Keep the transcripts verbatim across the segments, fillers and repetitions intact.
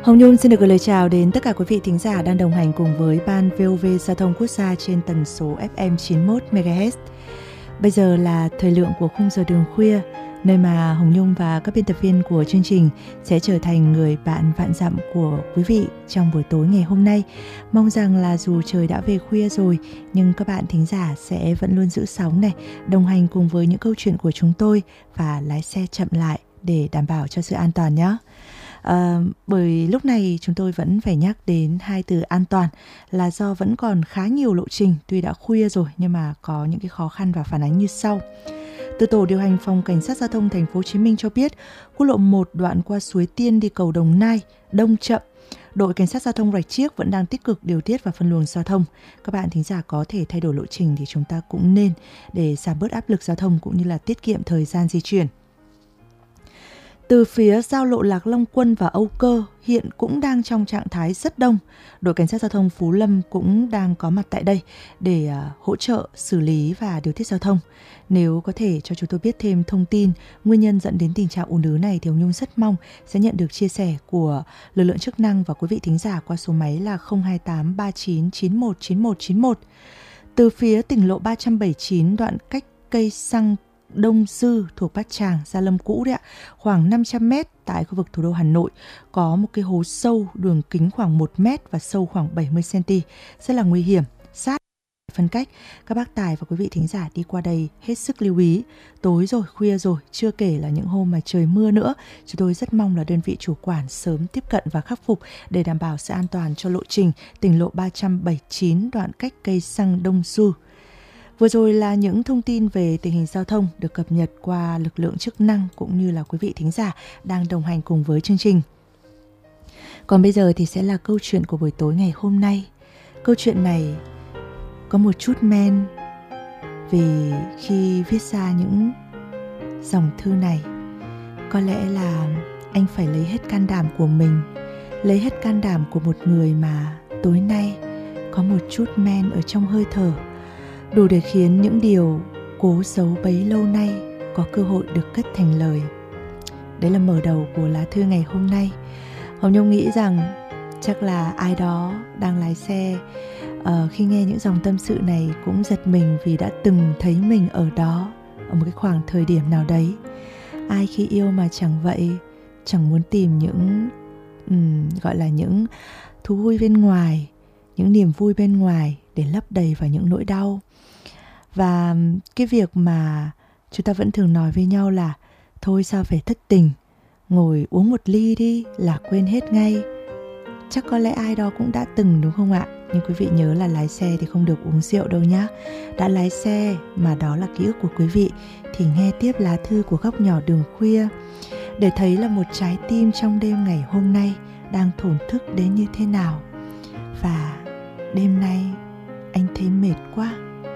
Hồng Nhung xin được gửi lời chào đến tất cả quý vị thính giả đang đồng hành cùng với Ban vê o vê Giao thông Quốc gia trên tần số ép em chín mươi mốt mê ga héc. Bây giờ là thời lượng của khung giờ đường khuya, nơi mà Hồng Nhung và các biên tập viên của chương trình sẽ trở thành người bạn vạn dặm của quý vị trong buổi tối ngày hôm nay. Mong rằng là dù trời đã về khuya rồi, nhưng các bạn thính giả sẽ vẫn luôn giữ sóng này, đồng hành cùng với những câu chuyện của chúng tôi và lái xe chậm lại để đảm bảo cho sự an toàn nhé. À, bởi lúc này chúng tôi vẫn phải nhắc đến hai từ an toàn là do vẫn còn khá nhiều lộ trình, tuy đã khuya rồi nhưng mà có những cái khó khăn và phản ánh như sau. Từ tổ điều hành phòng cảnh sát giao thông thành phố Hồ Chí Minh cho biết, quốc lộ một đoạn qua Suối Tiên đi cầu Đồng Nai đông chậm. Đội cảnh sát giao thông Rạch Chiếc vẫn đang tích cực điều tiết và phân luồng giao thông. Các bạn thính giả có thể thay đổi lộ trình thì chúng ta cũng nên để giảm bớt áp lực giao thông cũng như là tiết kiệm thời gian di chuyển. Từ phía giao lộ Lạc Long Quân và Âu Cơ hiện cũng đang trong trạng thái rất đông. Đội cảnh sát giao thông Phú Lâm cũng đang có mặt tại đây để uh, hỗ trợ xử lý và điều tiết giao thông. Nếu có thể cho chúng tôi biết thêm thông tin nguyên nhân dẫn đến tình trạng ùn ứ này thì Hồng Nhung rất mong sẽ nhận được chia sẻ của lực lượng chức năng và quý vị thính giả qua số máy là không hai tám ba chín chín một chín một chín một. Từ phía tỉnh lộ ba trăm bảy mươi chín đoạn cách cây xăng Đông Dư thuộc Bát Tràng, Gia Lâm cũ đấy ạ, khoảng năm trăm mét tại khu vực thủ đô Hà Nội có một cái hố sâu đường kính khoảng một mét và sâu khoảng bảy mươi xăng-ti-mét, rất là nguy hiểm, sát phân cách. Các bác tài và quý vị thính giả đi qua đây hết sức lưu ý. Tối rồi, khuya rồi, chưa kể là những hôm mà trời mưa nữa, chúng tôi rất mong là đơn vị chủ quản sớm tiếp cận và khắc phục để đảm bảo sự an toàn cho lộ trình tỉnh lộ ba trăm bảy mươi chín đoạn cách cây xăng Đông Dư. Vừa rồi là những thông tin về tình hình giao thông được cập nhật qua lực lượng chức năng cũng như là quý vị thính giả đang đồng hành cùng với chương trình. Còn bây giờ thì sẽ là câu chuyện của buổi tối ngày hôm nay. Câu chuyện này có một chút men vì khi viết ra những dòng thư này, có lẽ là anh phải lấy hết can đảm của mình, lấy hết can đảm của một người mà tối nay có một chút men ở trong hơi thở, đủ để khiến những điều cố giấu bấy lâu nay có cơ hội được cất thành lời. Đấy là mở đầu của lá thư ngày hôm nay. Hồng Nhung nghĩ rằng chắc là ai đó đang lái xe uh, khi nghe những dòng tâm sự này cũng giật mình vì đã từng thấy mình ở đó, ở một cái khoảng thời điểm nào đấy. Ai khi yêu mà chẳng vậy, chẳng muốn tìm những um, gọi là những thú vui bên ngoài, những niềm vui bên ngoài để lấp đầy vào những nỗi đau. Và cái việc mà chúng ta vẫn thường nói với nhau là thôi sao phải thất tình, ngồi uống một ly đi là quên hết ngay. Chắc có lẽ ai đó cũng đã từng, đúng không ạ? Nhưng quý vị nhớ là lái xe thì không được uống rượu đâu nhá. Đã lái xe mà đó là ký ức của quý vị thì nghe tiếp lá thư của Góc Nhỏ Đường Khuya để thấy là một trái tim trong đêm ngày hôm nay đang thổn thức đến như thế nào. Và đêm nay anh thấy mệt quá.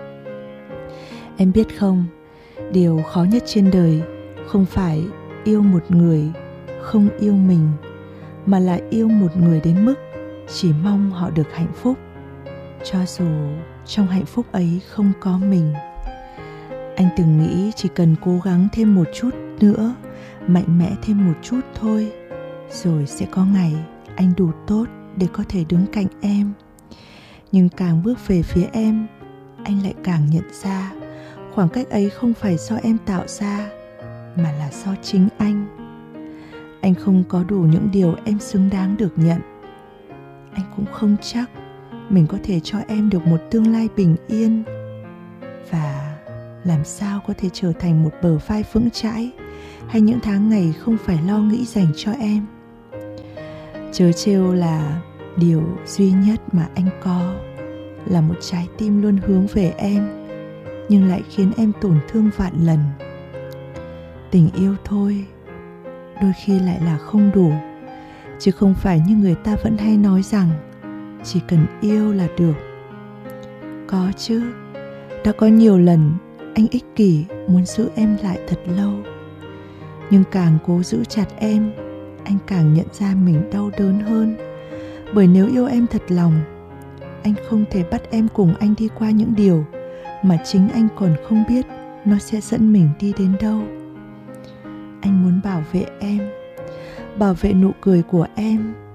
Em biết không, điều khó nhất trên đời không phải yêu một người không yêu mình, mà là yêu một người đến mức chỉ mong họ được hạnh phúc, cho dù trong hạnh phúc ấy không có mình. Anh từng nghĩ chỉ cần cố gắng thêm một chút nữa, mạnh mẽ thêm một chút thôi, rồi sẽ có ngày anh đủ tốt để có thể đứng cạnh em. Nhưng càng bước về phía em, anh lại càng nhận ra khoảng cách ấy không phải do em tạo ra, mà là do chính anh. Anh không có đủ những điều em xứng đáng được nhận. Anh cũng không chắc mình có thể cho em được một tương lai bình yên, và làm sao có thể trở thành một bờ vai vững chãi, hay những tháng ngày không phải lo nghĩ dành cho em. Chớ trêu là điều duy nhất mà anh có là một trái tim luôn hướng về em, nhưng lại khiến em tổn thương vạn lần. Tình yêu thôi, đôi khi lại là không đủ, chứ không phải như người ta vẫn hay nói rằng chỉ cần yêu là được. Có chứ, đã có nhiều lần anh ích kỷ muốn giữ em lại thật lâu, nhưng càng cố giữ chặt em, anh càng nhận ra mình đau đớn hơn. Bởi nếu yêu em thật lòng, anh không thể bắt em cùng anh đi qua những điều mà chính anh còn không biết nó sẽ dẫn mình đi đến đâu. Anh muốn bảo vệ em, bảo vệ nụ cười của em,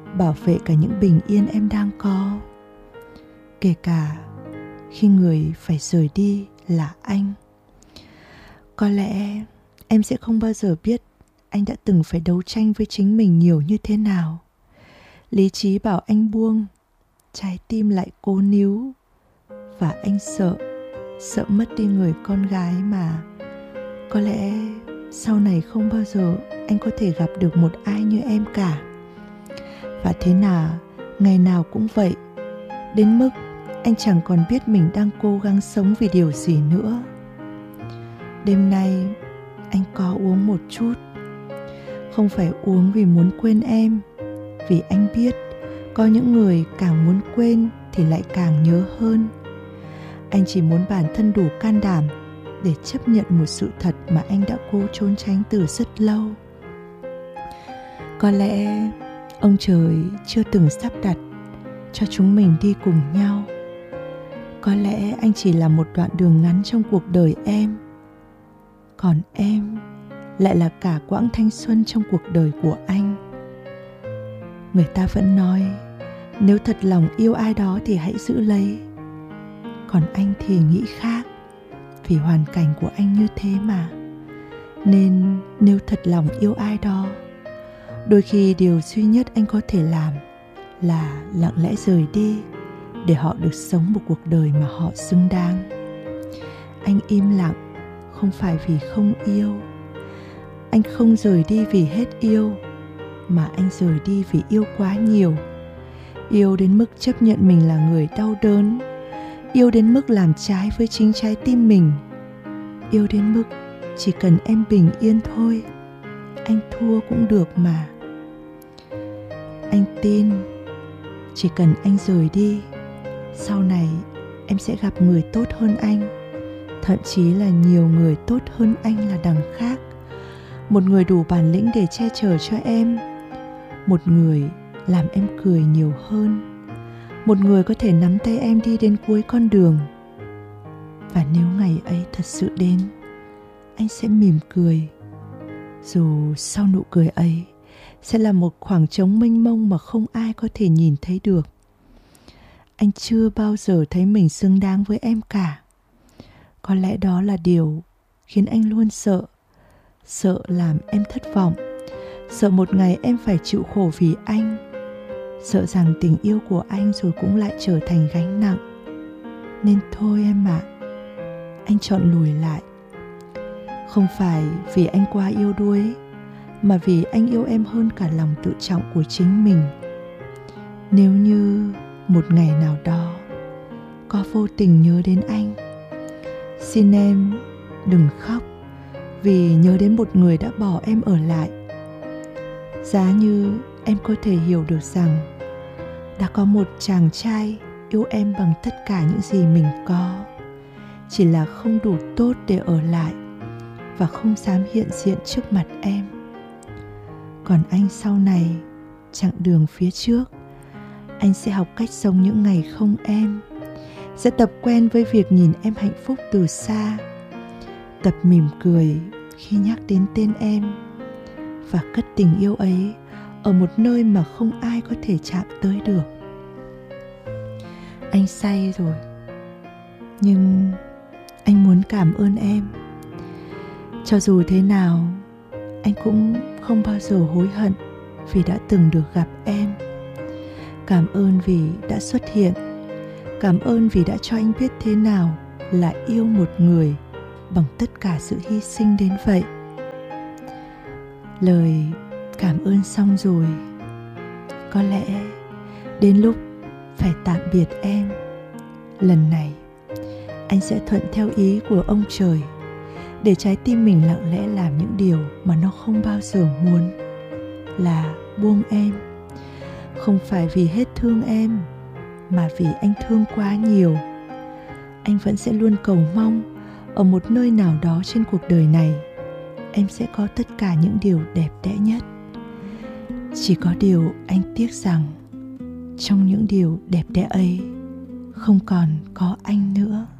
bảo vệ cả những bình yên em đang có, kể cả khi người phải rời đi là anh. Có lẽ em sẽ không bao giờ biết anh đã từng phải đấu tranh với chính mình nhiều như thế nào. Lý trí bảo anh buông, trái tim lại cố níu. Và anh sợ, sợ mất đi người con gái mà có lẽ sau này không bao giờ anh có thể gặp được một ai như em cả. Và thế nào, ngày nào cũng vậy, đến mức anh chẳng còn biết mình đang cố gắng sống vì điều gì nữa. Đêm nay anh có uống một chút. Không phải uống vì muốn quên em, vì anh biết có những người càng muốn quên thì lại càng nhớ hơn. Anh chỉ muốn bản thân đủ can đảm để chấp nhận một sự thật mà anh đã cố trốn tránh từ rất lâu. Có lẽ ông trời chưa từng sắp đặt cho chúng mình đi cùng nhau. Có lẽ anh chỉ là một đoạn đường ngắn trong cuộc đời em, còn em lại là cả quãng thanh xuân trong cuộc đời của anh. Người ta vẫn nói, nếu thật lòng yêu ai đó thì hãy giữ lấy. Còn anh thì nghĩ khác, vì hoàn cảnh của anh như thế mà. Nên nếu thật lòng yêu ai đó, đôi khi điều duy nhất anh có thể làm là lặng lẽ rời đi, để họ được sống một cuộc đời mà họ xứng đáng. Anh im lặng không phải vì không yêu. Anh không rời đi vì hết yêu, mà anh rời đi vì yêu quá nhiều. Yêu đến mức chấp nhận mình là người đau đớn. Yêu đến mức làm trái với chính trái tim mình. Yêu đến mức chỉ cần em bình yên thôi, anh thua cũng được mà. Anh tin chỉ cần anh rời đi, sau này em sẽ gặp người tốt hơn anh. Thậm chí là nhiều người tốt hơn anh là đằng khác. Một người đủ bản lĩnh để che chở cho em. Một người làm em cười nhiều hơn. Một người có thể nắm tay em đi đến cuối con đường. Và nếu ngày ấy thật sự đến, anh sẽ mỉm cười. Dù sau nụ cười ấy sẽ là một khoảng trống mênh mông mà không ai có thể nhìn thấy được. Anh chưa bao giờ thấy mình xứng đáng với em cả. Có lẽ đó là điều khiến anh luôn sợ. Sợ làm em thất vọng. Sợ một ngày em phải chịu khổ vì anh. Sợ rằng tình yêu của anh rồi cũng lại trở thành gánh nặng. Nên thôi em ạ, anh chọn lùi lại. Không phải vì anh quá yêu đuối, mà vì anh yêu em hơn cả lòng tự trọng của chính mình. Nếu như một ngày nào đó có vô tình nhớ đến anh, xin em đừng khóc vì nhớ đến một người đã bỏ em ở lại. Giá như em có thể hiểu được rằng đã có một chàng trai yêu em bằng tất cả những gì mình có, chỉ là không đủ tốt để ở lại và không dám hiện diện trước mặt em. Còn anh sau này, chặng đường phía trước, anh sẽ học cách sống những ngày không em, sẽ tập quen với việc nhìn em hạnh phúc từ xa, tập mỉm cười khi nhắc đến tên em, và cất tình yêu ấy ở một nơi mà không ai có thể chạm tới được. Anh say rồi, nhưng anh muốn cảm ơn em. Cho dù thế nào, anh cũng không bao giờ hối hận vì đã từng được gặp em. Cảm ơn vì đã xuất hiện. Cảm ơn vì đã cho anh biết thế nào là yêu một người bằng tất cả sự hy sinh đến vậy. Lời cảm ơn xong rồi, có lẽ đến lúc phải tạm biệt em. Lần này anh sẽ thuận theo ý của ông trời, để trái tim mình lặng lẽ làm những điều mà nó không bao giờ muốn, là buông em. Không phải vì hết thương em, mà vì anh thương quá nhiều. Anh vẫn sẽ luôn cầu mong ở một nơi nào đó trên cuộc đời này, em sẽ có tất cả những điều đẹp đẽ nhất. Chỉ có điều anh tiếc rằng trong những điều đẹp đẽ ấy không còn có anh nữa.